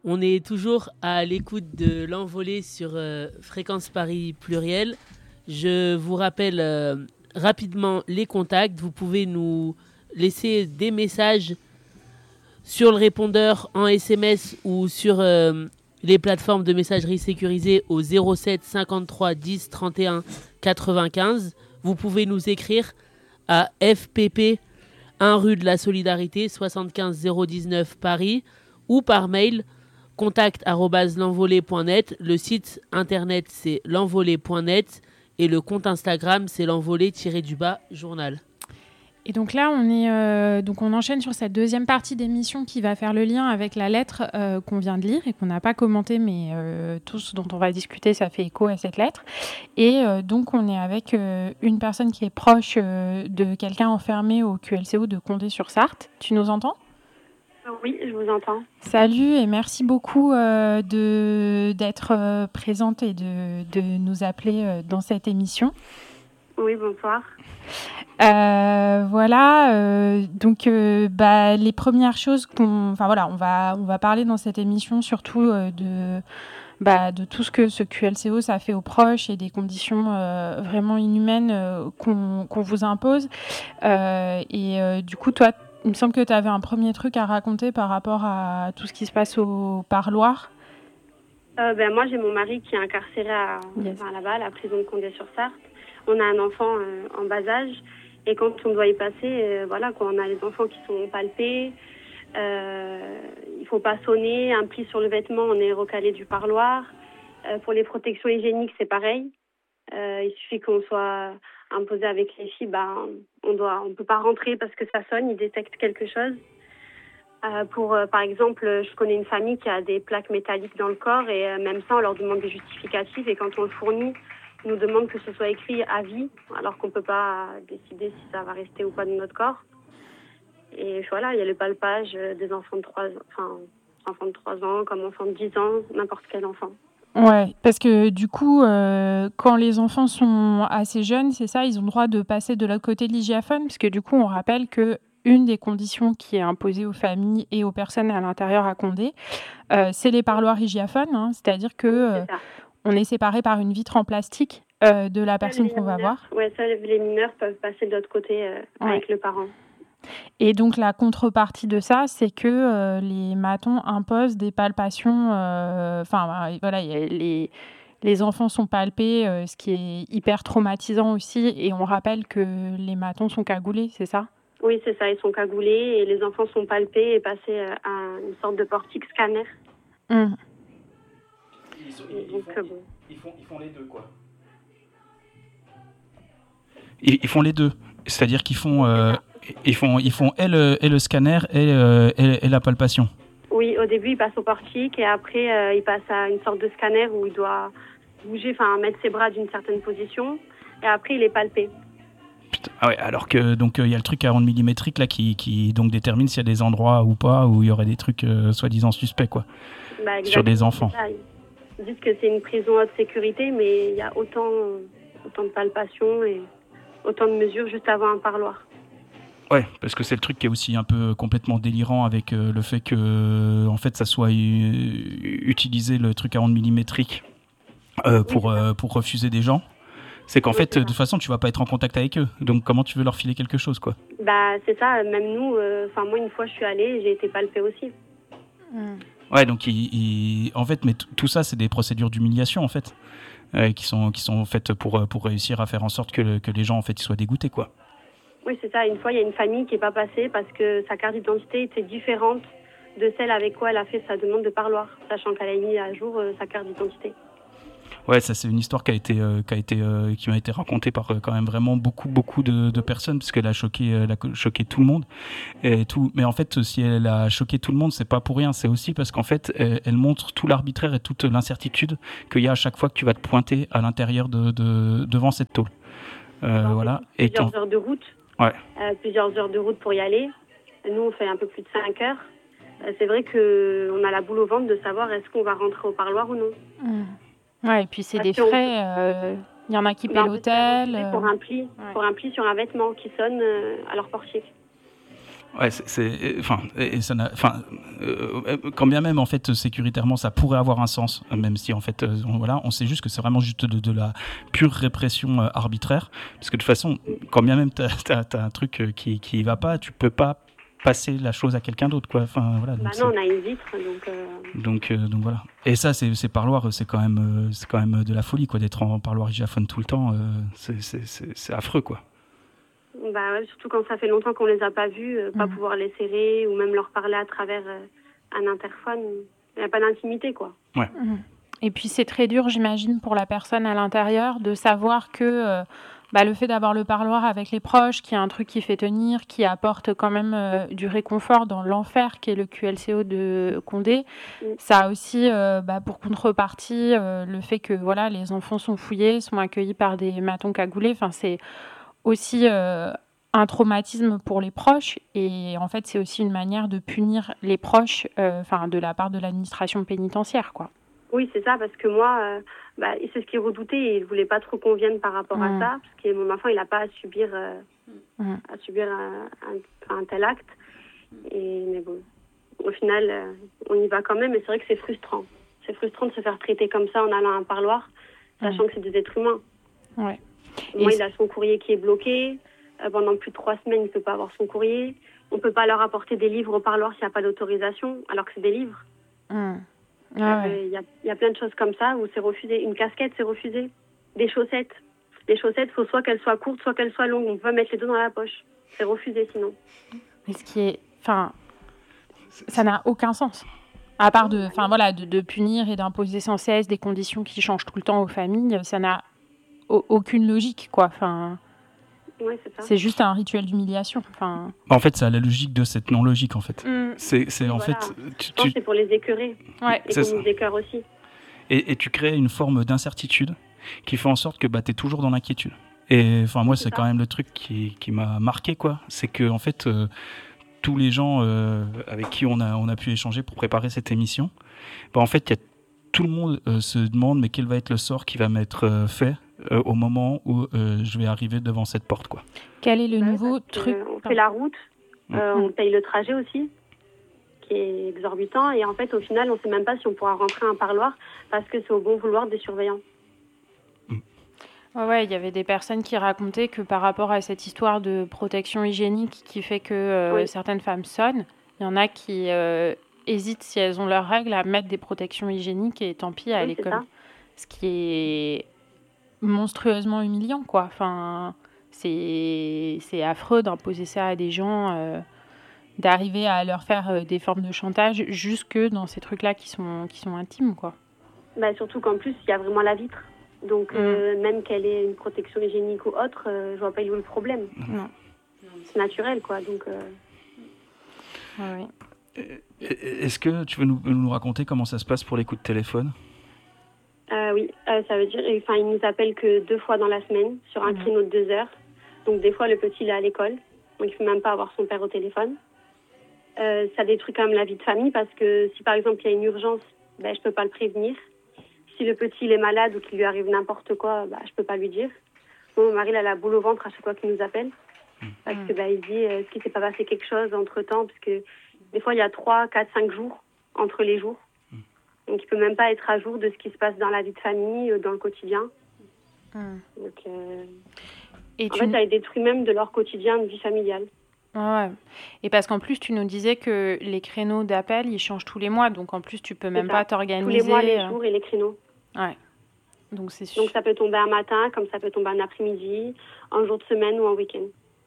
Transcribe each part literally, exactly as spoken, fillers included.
On est toujours à l'écoute de l'envolée sur euh, Fréquence Paris Pluriel. Je vous rappelle euh, rapidement les contacts. Vous pouvez nous laisser des messages sur le répondeur en S M S ou sur euh, les plateformes de messagerie sécurisées au zéro sept cinquante-trois dix trente et un quatre-vingt-quinze. Vous pouvez nous écrire à F P P un rue de la Solidarité soixante-quinze zéro dix-neuf Paris ou par mail contact arobase l'envolée point net. Le site internet c'est l'envolée point net et le compte Instagram c'est l'envolée-du-bas journal. Et donc là, on est euh, donc on enchaîne sur cette deuxième partie d'émission qui va faire le lien avec la lettre euh, qu'on vient de lire et qu'on n'a pas commentée, mais euh, tout ce dont on va discuter, ça fait écho à cette lettre. Et euh, donc, on est avec euh, une personne qui est proche euh, de quelqu'un enfermé au Q L C O de Condé-sur-Sarthe. Tu nous entends ? Oui, je vous entends. Salut et merci beaucoup euh, de, d'être euh, présente et de, de nous appeler euh, dans cette émission. Oui, bonsoir. Euh, voilà, euh, donc euh, bah, les premières choses qu'on, enfin voilà, on va on va parler dans cette émission surtout euh, de bah, de tout ce que ce Q L C O ça fait aux proches et des conditions euh, vraiment inhumaines euh, qu'on qu'on vous impose. Euh, et euh, du coup, toi, il me semble que tu avais un premier truc à raconter par rapport à tout ce qui se passe au Parloir. Euh, ben moi, j'ai mon mari qui est incarcéré à, yes. enfin, là-bas, à la prison de Condé-sur-Sarthe. On a un enfant euh, en bas âge. Et quand on doit y passer, euh, voilà, quand on a les enfants qui sont palpés, euh, il faut pas sonner, un pli sur le vêtement, on est recalé du parloir. Euh, pour les protections hygiéniques, c'est pareil. Euh, il suffit qu'on soit imposé avec les filles, bah, on doit, on peut pas rentrer parce que ça sonne, ils détectent quelque chose. Euh, pour, euh, par exemple, je connais une famille qui a des plaques métalliques dans le corps et euh, même ça, on leur demande des justificatifs et quand on le fournit, ils nous demandent que ce soit écrit à vie, alors qu'on ne peut pas décider si ça va rester ou pas dans notre corps. Et voilà, il y a le palpage des enfants de trois ans, enfin, enfants de trois ans, comme enfants de dix ans, n'importe quel enfant. Ouais, parce que du coup, euh, quand les enfants sont assez jeunes, c'est ça, ils ont le droit de passer de l'autre côté de l'hygiaphone, parce que du coup, on rappelle que une des conditions qui est imposée aux familles et aux personnes à l'intérieur à Condé, euh, c'est les parloirs hygiaphones, hein, c'est-à-dire que euh, on est séparé par une vitre en plastique euh, de la personne qu'on va voir. Oui, ça, les mineurs peuvent passer de l'autre côté euh, ouais. avec le parent. Et donc, la contrepartie de ça, c'est que euh, les matons imposent des palpations. Enfin, euh, voilà, y a les, les enfants sont palpés, euh, ce qui est hyper traumatisant aussi. Et on rappelle que les matons sont cagoulés, c'est ça ? Oui, c'est ça, ils sont cagoulés et les enfants sont palpés et passés à une sorte de portique scanner. Mmh. Ils, sont, ils, Donc, font, bon. ils, font, ils font les deux, quoi. Ils, ils font les deux. C'est-à-dire qu'ils font, euh, ils font, ils font et, le, et le scanner et, euh, et, et la palpation. Oui, au début, il passe au portique et après, euh, il passe à une sorte de scanner où il doit bouger, enfin mettre ses bras d'une certaine position et après, il est palpé. Putain, ah ouais, alors que donc il euh, y a le truc à ondes millimétriques là qui, qui donc détermine s'il y a des endroits ou pas où il y aurait des trucs euh, soi-disant suspects quoi, bah, sur des enfants. Ils disent que c'est une prison haute sécurité, mais il y a autant, autant de palpations et autant de mesures juste avant un parloir. Ouais, parce que c'est le truc qui est aussi un peu complètement délirant avec euh, le fait que en fait ça soit euh, utilisé le truc à ondes millimétriques euh, pour oui, euh, pour refuser des gens. C'est qu'en oui, fait, c'est de toute façon, tu vas pas être en contact avec eux. Donc, comment tu veux leur filer quelque chose, quoi ? Bah, c'est ça. Même nous, enfin euh, moi, une fois, je suis allée, j'ai été palpée aussi. Mm. Ouais, donc, il, il, en fait, mais t- tout ça, c'est des procédures d'humiliation, en fait, euh, qui sont qui sont faites pour pour réussir à faire en sorte que que les gens, en fait, ils soient dégoûtés, quoi. Oui, c'est ça. Une fois, il y a une famille qui est pas passée parce que sa carte d'identité était différente de celle avec quoi elle a fait sa demande de parloir, sachant qu'elle a mis à jour euh, sa carte d'identité. Ouais, ça c'est une histoire qui a été, euh, qui a été, euh, qui m'a été racontée par euh, quand même vraiment beaucoup, beaucoup de, de personnes, parce qu'elle a choqué, euh, elle a choqué tout le monde et tout. Mais en fait, si elle a choqué tout le monde, c'est pas pour rien. C'est aussi parce qu'en fait, elle, elle montre tout l'arbitraire et toute l'incertitude qu'il y a à chaque fois que tu vas te pointer à l'intérieur de, de devant cette tôle. Euh, bon, voilà. Et plusieurs heures de route. Ouais. Euh, plusieurs heures de route pour y aller. Nous, on fait un peu plus de cinq heures. Euh, c'est vrai que on a la boule au ventre de savoir est-ce qu'on va rentrer au parloir ou non. Mmh. Ouais, et puis c'est Parce des frais. Il euh, y en a qui paient l'hôtel. Pour un pli, ouais. pour un pli sur un vêtement qui sonne euh, à leur portier. Ouais, c'est, c'est, enfin, et, et ça n'a, enfin, euh, quand bien même en fait sécuritairement ça pourrait avoir un sens, même si en fait, euh, on, voilà, on sait juste que c'est vraiment juste de, de la pure répression euh, arbitraire, parce que de toute façon, quand bien même t'as, t'as, t'as un truc euh, qui qui va pas, tu peux pas passer la chose à quelqu'un d'autre, quoi. Enfin voilà. Bah non, on a une vitre, donc. Euh... Donc euh, donc voilà. Et ça, c'est, c'est parloirs, c'est quand même, euh, c'est quand même de la folie, quoi, d'être en parloir hijaphone tout le temps, euh, c'est, c'est, c'est, c'est affreux, quoi. Bah ouais, surtout quand ça fait longtemps qu'on les a pas vus, euh, pas mmh. pouvoir les serrer ou même leur parler à travers euh, un interphone, il n'y a pas d'intimité, quoi. Ouais. Mmh. Et puis c'est très dur, j'imagine, pour la personne à l'intérieur de savoir que euh, bah, le fait d'avoir le parloir avec les proches, qui est un truc qui fait tenir, qui apporte quand même euh, du réconfort dans l'enfer qui est le Q L C O de Condé, mmh. ça a aussi euh, bah, pour contrepartie euh, le fait que voilà, les enfants sont fouillés, sont accueillis par des matons cagoulés, enfin c'est aussi euh, un traumatisme pour les proches et en fait c'est aussi une manière de punir les proches euh, de la part de l'administration pénitentiaire, quoi. Oui, c'est ça, parce que moi euh, bah, c'est ce qu'il redoutait et il ne voulait pas trop qu'on vienne par rapport mmh. à ça, parce que mon enfant il n'a pas à subir, euh, mmh. à subir un, un, un tel acte et, mais bon, au final euh, on y va quand même, mais c'est vrai que c'est frustrant c'est frustrant de se faire traiter comme ça en allant à un parloir, sachant mmh. que c'est des êtres humains. Ouais. Moi, et il a son courrier qui est bloqué. Euh, pendant plus de trois semaines, il ne peut pas avoir son courrier. On ne peut pas leur apporter des livres au parloir s'il n'y a pas d'autorisation, alors que c'est des livres. Mmh. Il ah ouais. euh, y, y a plein de choses comme ça où c'est refusé. Une casquette, c'est refusé. Des chaussettes. Les chaussettes, il faut soit qu'elles soient courtes, soit qu'elles soient longues. On peut pas mettre les deux dans la poche. C'est refusé sinon. Mais ce qui est... Enfin, ça n'a aucun sens. À part de, enfin, voilà, de, de punir et d'imposer sans cesse des conditions qui changent tout le temps aux familles, ça n'a aucune logique, quoi. Enfin, ouais, c'est, ça. C'est juste un rituel d'humiliation. Enfin... En fait, c'est à la logique de cette non-logique, en fait. Mm. C'est, c'est en voilà. fait... Tu, Je pense tu... c'est pour les écœurer. Ouais. Et pour nous écœurer aussi. Et, et tu crées une forme d'incertitude qui fait en sorte que bah, tu es toujours dans l'inquiétude. Et enfin, moi, c'est, c'est quand même le truc qui, qui m'a marqué, quoi. C'est que, en fait... Euh, tous les gens euh, avec qui on a, on a pu échanger pour préparer cette émission, bah, en fait, y a, tout le monde euh, se demande mais quel va être le sort qui va m'être euh, fait euh, au moment où euh, je vais arriver devant cette porte, quoi. Quel est le ouais, nouveau truc euh, On fait la route, euh, mmh. on paye le trajet aussi, qui est exorbitant, et en fait, au final, on ne sait même pas si on pourra rentrer à un parloir parce que c'est au bon vouloir des surveillants. Ouais, ouais, il y avait des personnes qui racontaient que par rapport à cette histoire de protection hygiénique qui fait que euh, oui. certaines femmes sonnent, il y en a qui euh, hésitent, si elles ont leurs règles, à mettre des protections hygiéniques et tant pis, à oui, aller comme... Ce qui est monstrueusement humiliant, quoi. Enfin, c'est, c'est affreux d'imposer ça à des gens, euh, d'arriver à leur faire euh, des formes de chantage jusque dans ces trucs-là qui sont, qui sont intimes, quoi. Bah, surtout qu'en plus, il y a vraiment la vitre. Donc, mmh. euh, même qu'elle ait une protection hygiénique ou autre, euh, je vois pas où est le problème. Non. C'est naturel, quoi. Donc, euh... ah oui. Est-ce que tu veux nous, nous raconter comment ça se passe pour les coups de téléphone ? euh, Oui, euh, ça veut dire... Enfin, ils nous appellent que deux fois dans la semaine, sur un mmh. créneau de deux heures. Donc, des fois, le petit, il est à l'école. Donc, il ne peut même pas avoir son père au téléphone. Euh, ça détruit quand même la vie de famille parce que si, par exemple, il y a une urgence, ben, je ne peux pas le prévenir. Si le petit il est malade ou qu'il lui arrive n'importe quoi, bah, je peux pas lui dire. Bon, mon mari il a la boule au ventre à chaque fois qu'il nous appelle. Mmh. Parce que bah, il dit euh, est-ce qu'il s'est pas passé quelque chose entre-temps, parce que des fois il y a trois, quatre, cinq jours entre les jours. Mmh. Donc il peut même pas être à jour de ce qui se passe dans la vie de famille, dans le quotidien. Mmh. Donc, euh... Et en tu... fait, ça les détruit même de leur quotidien de vie familiale. Ah ouais. Et parce qu'en plus, tu nous disais que les créneaux d'appel, ils changent tous les mois. Donc, en plus, tu peux même pas t'organiser. Tous les mois, les jours et les créneaux. Ouais. Donc, c'est sûr. Donc, ça peut tomber un matin, comme ça peut tomber un après-midi, un jour de semaine ou un week-end.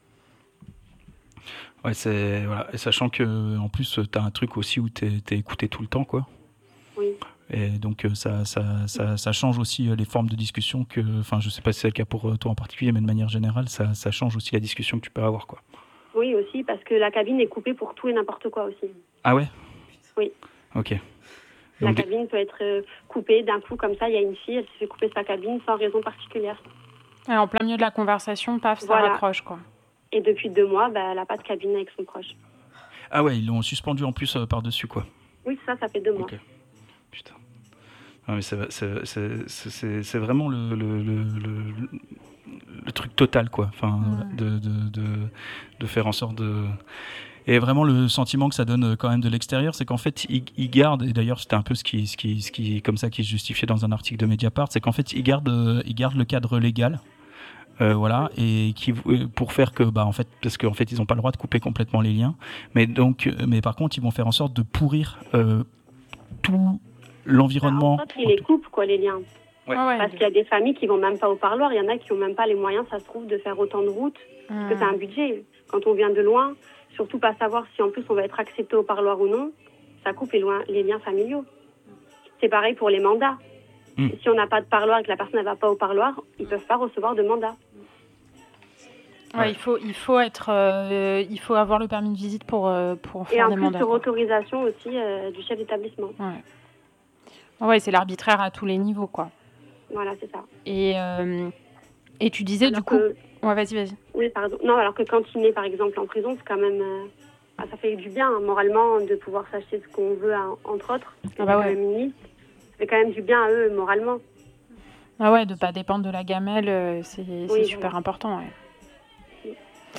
Ouais, c'est... Voilà. Et sachant qu'en plus, tu as un truc aussi où tu es écouté tout le temps, quoi. Oui. Et donc, ça, ça, ça, ça change aussi les formes de discussion que... Enfin, je sais pas si c'est le cas pour toi en particulier, mais de manière générale, ça, ça change aussi la discussion que tu peux avoir, quoi. Oui, aussi, parce que la cabine est coupée pour tout et n'importe quoi aussi. Ah ouais ? Oui. Ok. La Donc, cabine peut être coupée d'un coup, comme ça, il y a une fille, elle se fait couper sa cabine sans raison particulière. Et en plein milieu de la conversation, paf, ça voilà. raccroche, quoi. Et depuis deux mois, bah, elle n'a pas de cabine avec son proche. Ah ouais, ils l'ont suspendu en plus euh, par-dessus, quoi. Oui, ça, ça fait deux mois. Ok. Putain. Non, mais c'est, c'est, c'est, c'est, c'est vraiment le, le, le, le, le truc total, quoi. Enfin, mmh. de, de, de, de faire en sorte de... Et vraiment, le sentiment que ça donne quand même de l'extérieur, c'est qu'en fait, ils, ils gardent, et d'ailleurs, c'était un peu ce qui, ce qui, ce qui, comme ça, qui se justifiait dans un article de Mediapart, c'est qu'en fait, ils gardent, euh, ils gardent le cadre légal. Euh, voilà, et qui pour faire que bah en fait parce qu'en fait ils n'ont pas le droit de couper complètement les liens, mais donc mais par contre ils vont faire en sorte de pourrir euh, tout l'environnement. Bah, en fait, ils les coupent quoi les liens. Ouais. Ouais. Parce qu'il y a des familles qui vont même pas au parloir, il y en a qui ont même pas les moyens, ça se trouve, de faire autant de routes, mmh. parce que c'est un budget. Quand on vient de loin, surtout pas savoir si en plus on va être accepté au parloir ou non, ça coupe les, loin, les liens familiaux. C'est pareil pour les mandats. Mmh. Si on n'a pas de parloir et que la personne ne va pas au parloir, ils ne peuvent pas recevoir de mandat. Ouais, ouais. Il, faut, il, faut être, euh, il faut avoir le permis de visite pour, euh, pour faire des mandats. Et en plus, sur autorisation aussi euh, du chef d'établissement. Ouais. ouais, c'est l'arbitraire à tous les niveaux, quoi. Voilà, c'est ça. Et, euh, et tu disais, alors du coup... Que... Ouais, vas-y, vas-y. Oui, pardon. Non, alors que quand il est, par exemple, en prison, c'est quand même... Euh... Ah, ça fait du bien, hein, moralement, de pouvoir s'acheter ce qu'on veut, hein, entre autres. Ah bah ouais. Ça fait quand même du bien à eux, moralement. Ah ouais, de ne pas dépendre de la gamelle, euh, c'est, c'est oui, super voilà. important, ouais.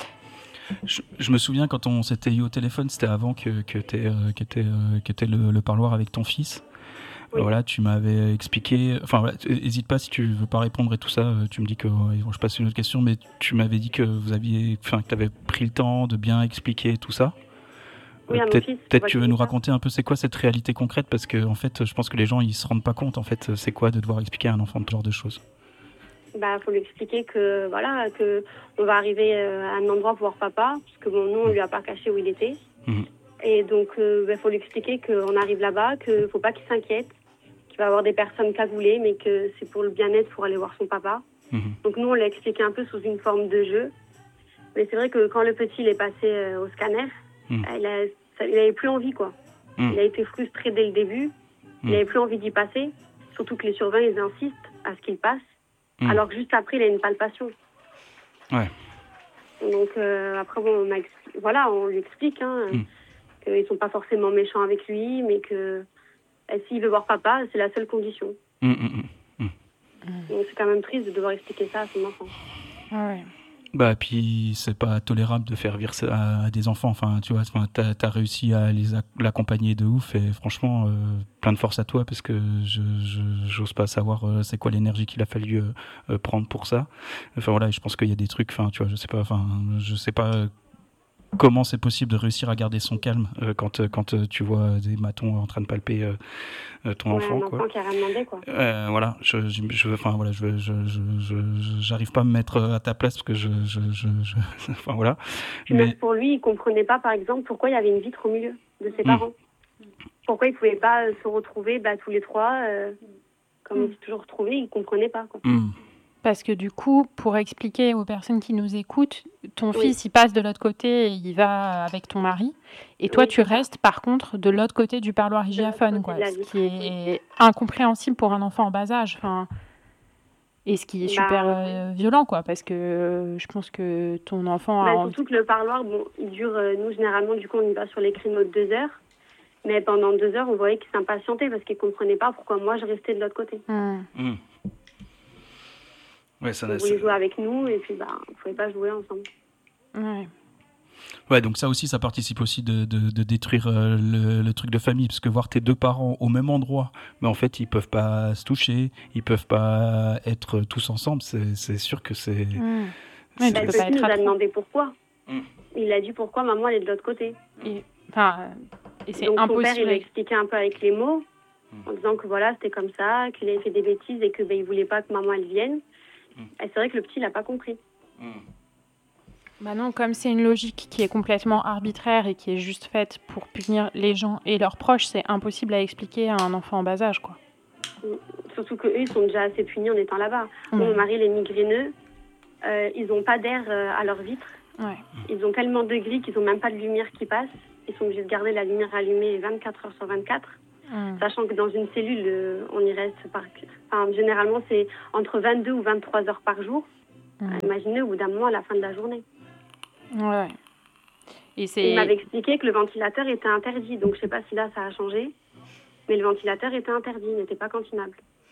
Je, je me souviens quand on s'était eu au téléphone, c'était avant que, que tu aies euh, euh, le, le parloir avec ton fils. Oui. Voilà, tu m'avais expliqué. Enfin, voilà, n'hésite pas si tu veux pas répondre et tout ça. Tu me dis que ouais, je passe une autre question, mais tu m'avais dit que vous aviez, enfin, que tu avais pris le temps de bien expliquer tout ça. Oui, euh, peut-être fils, peut-être tu veux nous raconter un peu c'est quoi cette réalité concrète, parce que en fait, je pense que les gens ils se rendent pas compte en fait, c'est quoi de devoir expliquer à un enfant ce genre de choses. Bah, faut lui expliquer que voilà, que on va arriver à un endroit pour voir papa, parce que bon, nous on lui a pas caché où il était. Mmh. Et donc, il euh, bah, faut lui expliquer qu'on arrive là-bas, qu'il faut pas qu'il s'inquiète, qu'il va avoir des personnes cagoulées, mais que c'est pour le bien-être, pour aller voir son papa. Mmh. Donc nous, on l'a expliqué un peu sous une forme de jeu. Mais c'est vrai que quand le petit il est passé euh, au scanner, mmh. il, a, ça, il avait plus envie, quoi. Mmh. Il a été frustré dès le début. Mmh. Il avait plus envie d'y passer. Surtout que les surveillants, ils insistent à ce qu'il passe. Mmh. Alors que juste après, il a une palpation. Ouais. Donc euh, après, bon, on a, voilà, on lui explique hein, mmh. qu'ils sont pas forcément méchants avec lui, mais que euh, s'il veut voir papa, c'est la seule condition. Mmh, mmh, mmh. Donc c'est quand même triste de devoir expliquer ça à son enfant. Ah ouais. Bah puis c'est pas tolérable de faire vivre ça à des enfants. Enfin, tu vois, t'as, t'as réussi à les a- l'accompagner de ouf et franchement, euh, plein de force à toi parce que je, je j'ose pas savoir euh, c'est quoi l'énergie qu'il a fallu euh, euh, prendre pour ça. Enfin voilà, je pense qu'il y a des trucs. Enfin, tu vois, je sais pas. Enfin, je sais pas. Euh, Comment c'est possible de réussir à garder son calme euh, quand, euh, quand euh, tu vois des matons en train de palper euh, euh, ton ouais, enfant, un quoi. enfant qui a rien demandé, quoi. Euh, voilà, je, je, je, enfin voilà, je, je, je, je, j'arrive pas à me mettre à ta place parce que je, je, je, je enfin voilà. Puis mais... même pour lui, il comprenait pas, par exemple, pourquoi il y avait une vitre au milieu de ses mmh. parents. Pourquoi ils pouvaient pas se retrouver, bah, tous les trois, euh, comme mmh. ils s'étaient toujours retrouvés, il comprenait pas, quoi. Mmh. Parce que du coup, pour expliquer aux personnes qui nous écoutent, ton oui. fils, il passe de l'autre côté et il va avec ton mari. Et toi, oui, tu restes, ça. par contre, de l'autre côté du parloir hygiaphone, quoi. Ce qui est incompréhensible pour un enfant en bas âge. Enfin, et ce qui est bah, super euh, violent, quoi. Parce que euh, je pense que ton enfant bah, a... Surtout que le parloir, bon, il dure... Euh, nous, généralement, du coup, on y va sur les créneaux de deux heures. Mais pendant deux heures, on voyait qu'il s'impatientait parce qu'il ne comprenait pas pourquoi moi, je restais de l'autre côté. Mmh. Mmh. Ouais, ça, il voulait jouer avec nous et puis bah, on ne pouvait pas jouer ensemble. Ouais. Ouais, donc ça aussi, ça participe aussi de, de, de détruire euh, le, le truc de famille, parce que voir tes deux parents au même endroit, mais en fait, ils peuvent pas se toucher, ils peuvent pas être tous ensemble, c'est, c'est sûr que c'est... Mmh. c'est... Ouais, bah, le petit nous a demandé pourquoi. Mmh. Il a dit pourquoi maman, elle est de l'autre côté. Et, enfin, et c'est donc impossible. Son père, il a expliqué un peu avec les mots, mmh. en disant que voilà, c'était comme ça, qu'il avait fait des bêtises et qu'il ben, ne voulait pas que maman, elle vienne. Et c'est vrai que le petit, il n'a pas compris. Mmh. Bah non, comme c'est une logique qui est complètement arbitraire et qui est juste faite pour punir les gens et leurs proches, c'est impossible à expliquer à un enfant en bas âge, quoi. Mmh. Surtout qu'eux, ils sont déjà assez punis en étant là-bas. Mmh. Mon mari, les migraineux, euh, ils n'ont pas d'air euh, à leurs vitres. Ouais. Ils ont tellement de gris qu'ils n'ont même pas de lumière qui passe. Ils sont obligés de garder la lumière allumée vingt-quatre heures sur vingt-quatre. Mmh. Sachant que dans une cellule, euh, on y reste par... Enfin, généralement, c'est entre vingt-deux ou vingt-trois heures par jour. Mmh. Euh, imaginez au bout d'un moment, à la fin de la journée. Ouais. Et c'est... Il m'avait expliqué que le ventilateur était interdit. Donc, je ne sais pas si là, ça a changé. Mais le ventilateur était interdit, il n'était pas cantinable.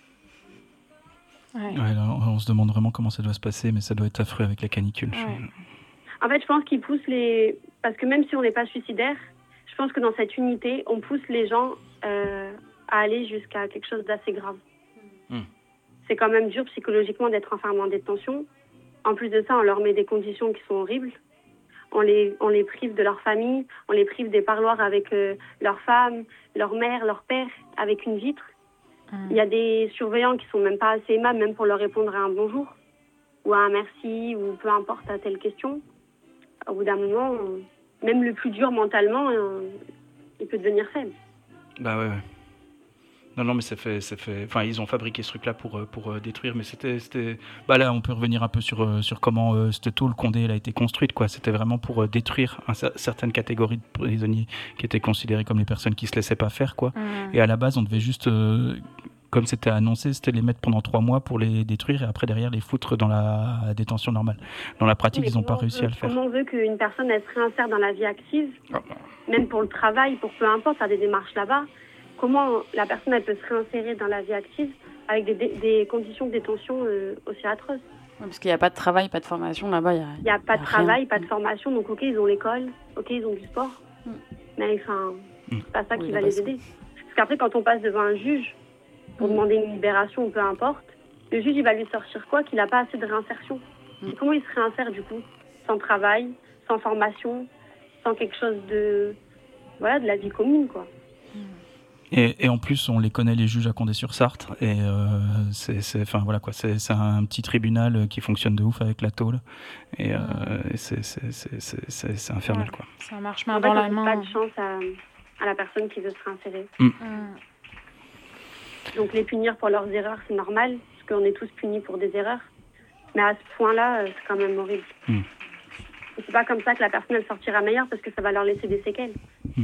Ouais. Ouais, là, on se demande vraiment comment ça doit se passer, mais ça doit être affreux avec la canicule. Ouais. En fait, je pense qu'ils poussent les... Parce que même si on n'est pas suicidaire, je pense que dans cette unité, on pousse les gens euh, à aller jusqu'à quelque chose d'assez grave. Mmh. C'est quand même dur psychologiquement d'être enfermé en détention. En plus de ça, on leur met des conditions qui sont horribles. On les, on les prive de leur famille, on les prive des parloirs avec euh, leur femme, leur mère, leur père, avec une vitre. Mmh. Il y a des surveillants qui sont même pas assez aimables, même pour leur répondre à un bonjour, ou à un merci, ou peu importe à telle question. Au bout d'un moment, on, même le plus dur mentalement, on, il peut devenir faible. Bah ouais, ouais. Non, non, mais ça fait, ça fait... Enfin, ils ont fabriqué ce truc-là pour, pour euh, détruire, mais c'était, c'était... Bah là, on peut revenir un peu sur, euh, sur comment euh, cette tôle Condé elle a été construite, quoi. C'était vraiment pour euh, détruire un, certaines catégories de prisonniers qui étaient considérés comme les personnes qui se laissaient pas faire, quoi. Mmh. Et à la base, on devait juste... Euh, comme c'était annoncé, c'était les mettre pendant trois mois pour les détruire et après, derrière, les foutre dans la détention normale. Dans la pratique, mais ils n'ont pas réussi veut, à le faire. Comment on veut qu'une personne, elle se réinsère dans la vie active, ah bah. Même pour le travail, pour peu importe, faire des démarches là-bas. Comment la personne elle peut se réinsérer dans la vie active avec des, des conditions de détention euh, aussi atroces. Ouais, parce qu'il n'y a pas de travail, pas de formation là-bas. Il n'y a, a pas de travail, rien. Pas de formation. Donc, ok, ils ont l'école, ok, ils ont du sport. Mm. Mais enfin, mm. c'est pas ça oui, qui va les aider. Parce qu'après, quand on passe devant un juge pour mm. demander une libération ou peu importe, le juge, il va lui sortir quoi? Qu'il n'a pas assez de réinsertion. Mm. Comment il se réinsère du coup? Sans travail, sans formation, sans quelque chose de, voilà, de la vie commune, quoi. Et, et en plus, on les connaît, les juges à Condé-sur-Sarthe, et euh, c'est, c'est, enfin voilà quoi, c'est, c'est un petit tribunal qui fonctionne de ouf avec la tôle, et, euh, et c'est, c'est, c'est, c'est, c'est, c'est infernal, ouais, quoi. Ça marche main dans la main. Pas de chance à, à la personne qui veut se réinsérer. Mm. Mm. Donc les punir pour leurs erreurs, c'est normal, parce qu'on est tous punis pour des erreurs, mais à ce point-là, c'est quand même horrible. Mm. Et c'est pas comme ça que la personne elle sortira meilleure, parce que ça va leur laisser des séquelles. Mm.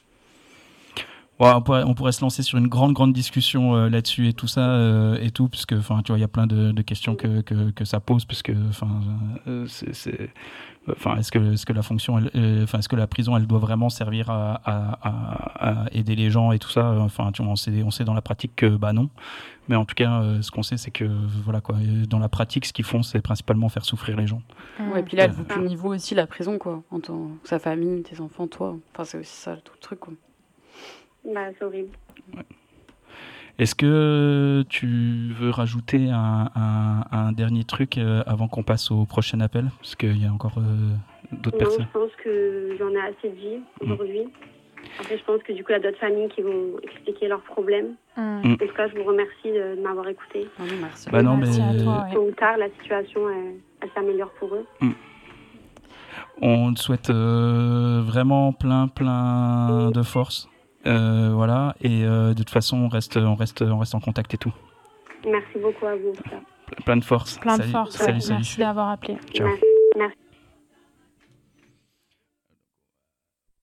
Ouais, on, pourrait, on pourrait se lancer sur une grande grande discussion euh, là-dessus et tout ça euh, et tout, parce que enfin tu vois il y a plein de, de questions que, que que ça pose, parce que enfin euh, c'est, c'est enfin est-ce que est-ce que la fonction enfin euh, est-ce que la prison elle doit vraiment servir à, à, à, à aider les gens et tout ça, enfin tu vois, on sait on sait dans la pratique que bah non, mais en tout cas euh, ce qu'on sait c'est que voilà quoi, dans la pratique ce qu'ils font c'est principalement faire souffrir les gens. Ouais, et puis là elle vous punit vous aussi la prison quoi, en tant que sa famille, tes enfants, toi, enfin c'est aussi ça tout le truc quoi. Bah, c'est horrible. Ouais. Est-ce que tu veux rajouter un, un, un dernier truc euh, avant qu'on passe au prochain appel? Parce qu'il y a encore euh, d'autres non, personnes. Je pense que j'en ai assez dit aujourd'hui. Mmh. Après, je pense que du coup, il y a d'autres familles qui vont expliquer leurs problèmes. Mmh. En tout cas, je vous remercie de, de m'avoir écouté. Oh, merci. Bah non, merci mais... à toi, Tôt ouais. ou tard, la situation, elle, elle s'améliore pour eux. Mmh. On te souhaite euh, vraiment plein, plein mmh. de force. Euh, voilà, et euh, de toute façon on reste, on, reste, on reste en contact et tout. Merci beaucoup à vous. Plein de force. Plein salut. de force, salut, ouais. salut. Merci d'avoir appelé. Ciao. Merci. Merci.